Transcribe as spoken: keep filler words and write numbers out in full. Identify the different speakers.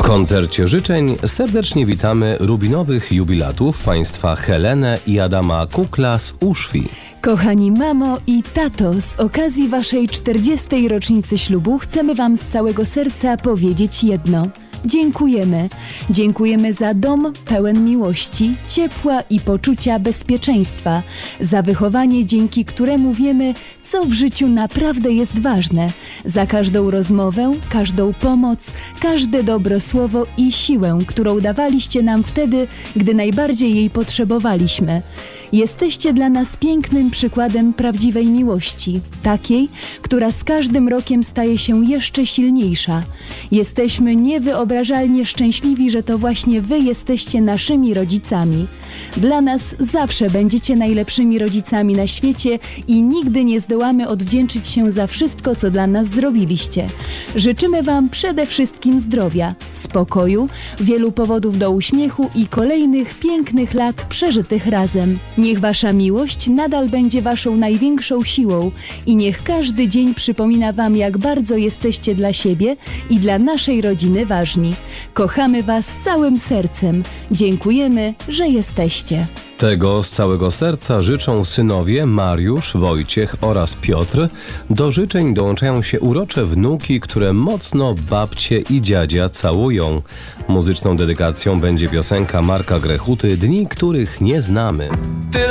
Speaker 1: koncercie życzeń serdecznie witamy rubinowych jubilatów państwa Helenę i Adama Kukla z Uszwi.
Speaker 2: Kochani mamo i tato, z okazji waszej czterdziestej rocznicy ślubu chcemy wam z całego serca powiedzieć jedno. Dziękujemy. Dziękujemy za dom pełen miłości, ciepła i poczucia bezpieczeństwa, za wychowanie, dzięki któremu wiemy, co w życiu naprawdę jest ważne, za każdą rozmowę, każdą pomoc, każde dobro słowo i siłę, którą dawaliście nam wtedy, gdy najbardziej jej potrzebowaliśmy. Jesteście dla nas pięknym przykładem prawdziwej miłości, takiej, która z każdym rokiem staje się jeszcze silniejsza. Jesteśmy niewyobrażalnie szczęśliwi, że to właśnie wy jesteście naszymi rodzicami. Dla nas zawsze będziecie najlepszymi rodzicami na świecie i nigdy nie zdołamy odwdzięczyć się za wszystko, co dla nas zrobiliście. Życzymy wam przede wszystkim zdrowia, spokoju, wielu powodów do uśmiechu i kolejnych pięknych lat przeżytych razem. Niech wasza miłość nadal będzie waszą największą siłą i niech każdy dzień przypomina wam, jak bardzo jesteście dla siebie i dla naszej rodziny ważni. Kochamy was całym sercem. Dziękujemy, że jesteście.
Speaker 1: Tego z całego serca życzą synowie Mariusz, Wojciech oraz Piotr. Do życzeń dołączają się urocze wnuki, które mocno babcie i dziadzia całują. Muzyczną dedykacją będzie piosenka Marka Grechuty „Dni, których nie znamy”.